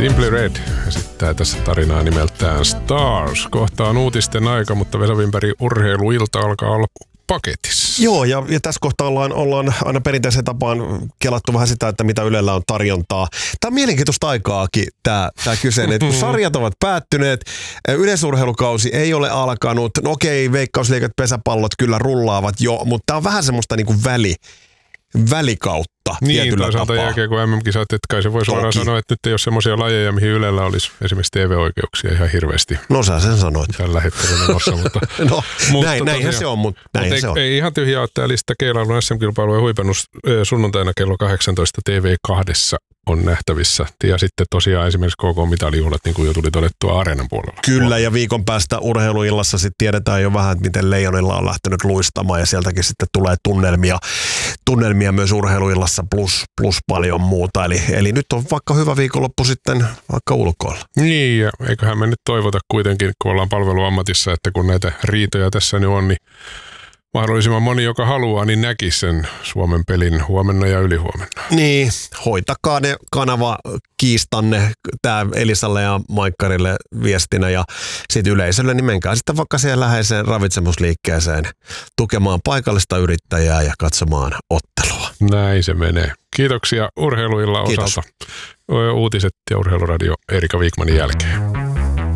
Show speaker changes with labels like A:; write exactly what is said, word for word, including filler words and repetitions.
A: Simply Red esittää tässä tarinaa nimeltään Stars. Kohta on uutisten aika, mutta Vesa Wimberg urheiluilta alkaa olla paketissa.
B: Joo, ja, ja tässä kohtaa ollaan, ollaan aina perinteiseen tapaan kelattu vähän sitä, että mitä Ylellä on tarjontaa. Tämä on mielenkiintoista aikaakin, tämä, tämä kyseinen. Kun sarjat ovat päättyneet, yleisurheilukausi ei ole alkanut. No okei, veikkausliigat, pesäpallot kyllä rullaavat jo, mutta tämä on vähän semmoista niin kuin väli, välikautta.
A: Niin, toisaalta jälkeen kun M M-kisat, että kai se voi suoraan sanoa, että nyt ei ole semmoisia lajeja, mihin Ylellä olisi esimerkiksi T V-oikeuksia ihan hirveästi.
B: No sä sen sanoit.
A: Tällä hetkellä menossa, mutta...
B: no, mutta näin, näinhän tosiaan, se on, mutta näinhän
A: ei,
B: se on.
A: Ei ihan tyhjää ole tämä lista. Keilailun S M-kilpailujen huipennus sunnuntaina kello kahdeksantoista T V kaksi on nähtävissä. Ja sitten tosiaan esimerkiksi K K-mitalijuhlat, niin kuin jo tuli todettua Areenan puolella.
B: Kyllä, ja viikon päästä urheiluillassa sitten tiedetään jo vähän, että miten Leijonilla on lähtenyt luistamaan, ja sieltäkin sitten tulee tunnelmia, tunnelmia myös urheiluillassa plus, plus paljon muuta. Eli, eli nyt on vaikka hyvä viikonloppu sitten vaikka ulkoilla.
A: Niin, ja eiköhän me nyt toivota kuitenkin, kun ollaan palveluammatissa, että kun näitä riitoja tässä nyt on, niin mahdollisimman moni, joka haluaa, niin näkisi sen Suomen pelin huomenna ja ylihuomenna.
B: Niin, hoitakaa ne kanava kiistanne tää Elisalle ja Maikkarille viestinä ja sitten yleisölle, niin menkää sitten vaikka siihen läheiseen ravitsemusliikkeeseen tukemaan paikallista yrittäjää ja katsomaan ottelua.
A: Näin se menee. Kiitoksia urheiluilla osalta. Kiitos. Uutiset ja Urheiluradio Erika Wikmanin jälkeen.